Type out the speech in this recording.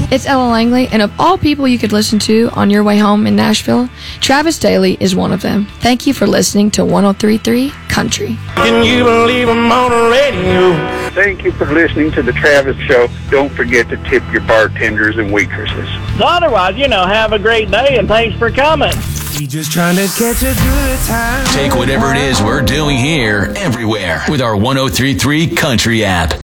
It's Ella Langley, and of all people you could listen to on your way home in Nashville, Travis Daly is one of them. Thank you for listening to 103.3 Country. Can you believe I'm on the radio? Thank you for listening to the Travis Show. Don't forget to tip your bartenders and waitresses. So otherwise, have a great day, and thanks for coming. We just trying to catch a good time. Take whatever it is we're doing here everywhere with our 103.3 Country app.